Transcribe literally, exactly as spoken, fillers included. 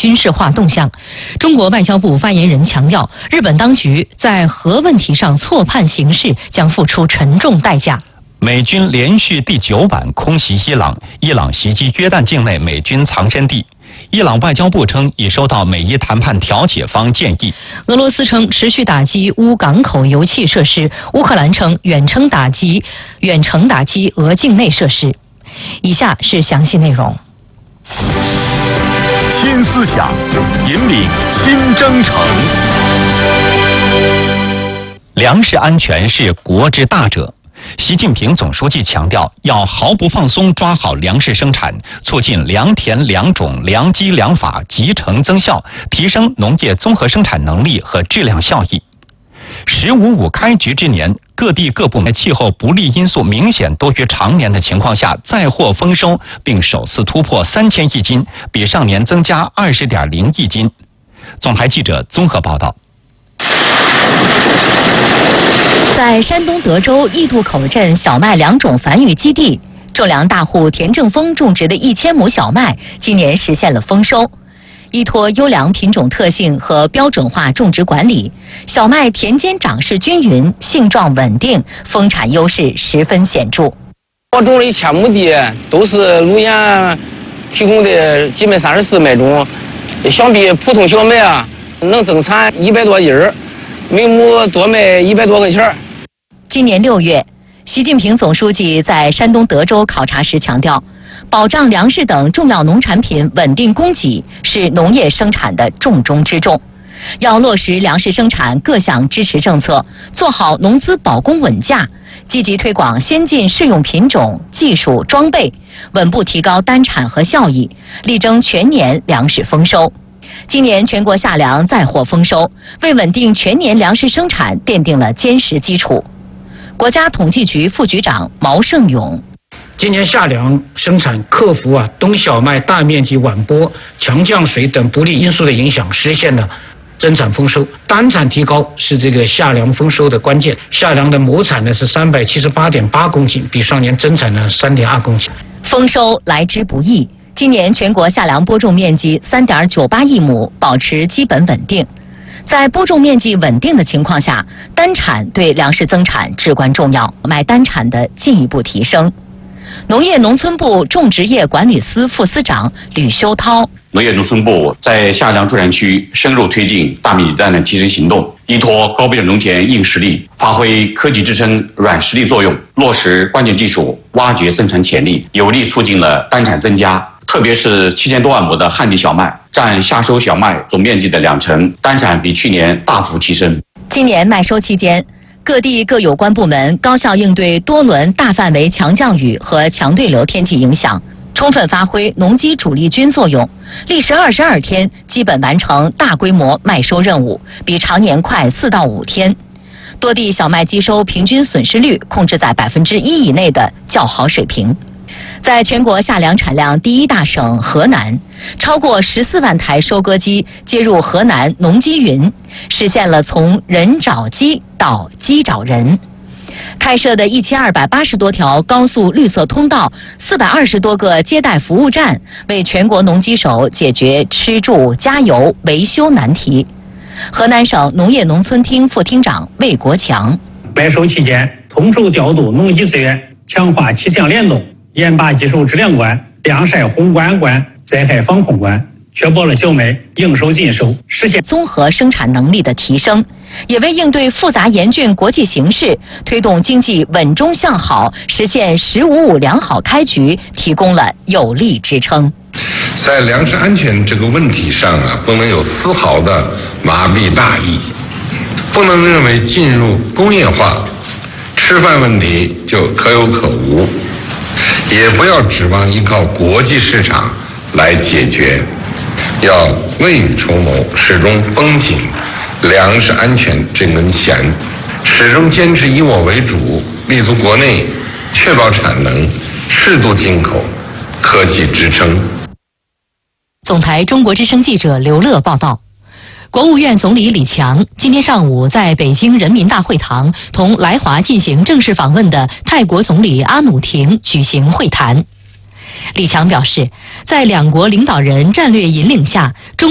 军事化动向。中国外交部发言人强调，日本当局在核问题上错判形势，将付出沉重代价。 美军连续第九晚空袭伊朗，伊朗袭击约旦境内美军藏身地。伊朗外交部称已收到美伊谈判调解方建议。 俄罗斯称持续打击乌港口油气设施，乌克兰称远程打击远程打击俄境内设施。以下是详细内容。 新思想，引领新征程。 粮食安全是国之大者。习近平总书记强调，要毫不放松抓好粮食生产，促进良田良种良机良法集成增效，提升农业综合生产能力和质量效益。十五五开局之年，各地各部门气候不利因素明显多于常年的情况下，再获丰收，并首次突破三千亿斤，比上年增加二十点零亿斤。总台记者综合报道。 在山东德州义渡口镇小麦良种繁育基地，种粮大户田正峰种植的一千亩小麦，今年实现了丰收。依托优良品种特性和标准化种植管理，小麦田间长势均匀，性状稳定，丰产优势十分显著。 我种了一千亩地，都是路演提供的基本三十四麦种，相比普通小麦啊，能增产一百多斤儿，每亩多卖一百多块钱。 今年六月，习近平总书记在山东德州考察时强调，保障粮食等重要农产品稳定供给是农业生产的重中之重，要落实粮食生产各项支持政策，做好农资保供稳价，积极推广先进适用品种、技术、装备，稳步提高单产和效益，力争全年粮食丰收。今年全国夏粮再获丰收，为稳定全年粮食生产奠定了坚实基础。国家统计局副局长毛胜勇： 今年夏粮生产克服啊冬小麦大面积晚播、强降水等不利因素的影响，实现了增产丰收。单产提高是这个夏粮丰收的关键。夏粮的亩产呢是三百七十八点八公斤，比上年增产呢三点二公斤。 丰收来之不易，今年全国夏粮播种面积三点九八亿亩，保持基本稳定。在播种面积稳定的情况下，单产对粮食增产至关重要，买单产的进一步提升。农业农村部种植业管理司副司长吕修涛： 农业农村部在夏粮助产区深入推进大米单的提升行动，依托高标准农田硬实力，发挥科技支撑软实力作用，落实关键技术，挖掘生产潜力，有力促进了单产增加。特别是七千多万亩的旱地小麦，占夏收小麦总面积的两成，单产比去年大幅提升。 今年麦收期间，各地各有关部门高效应对多轮大范围强降雨和强对流天气影响，充分发挥农机主力军作用，历时二十二天，基本完成大规模麦收任务，比常年快四到五天。多地小麦机收平均损失率控制在百分之一以内的较好水平。在全国夏粮产量第一大省河南，超过十四万台收割机接入河南农机云，实现了从人找机到机找人。开设的一千二百八十多条高速绿色通道，四百二十多个接待服务站，为全国农机手解决吃住加油维修难题。河南省农业农村厅副厅长魏国强： 麦收期间，统筹调度农机资源，强化气象联动，严把技术质量关、晾晒宏观关、灾害防控关，确保了小麦应收尽收，实现综合生产能力的提升，也为应对复杂严峻国际形势、推动经济稳中向好、实现“十五五”良好开局提供了有力支撑。 在粮食安全这个问题上啊，不能有丝毫的麻痹大意，不能认为进入工业化，吃饭问题就可有可无。也不要指望依靠国际市场来解决，要未雨绸缪，始终绷紧粮食安全这根弦，始终坚持以我为主，立足国内，确保产能，适度进口，科技支撑。 总台中国之声记者刘乐报道。国务院总理李强今天上午在北京人民大会堂同来华进行正式访问的泰国总理阿努廷举行会谈。李强表示，在两国领导人战略引领下，中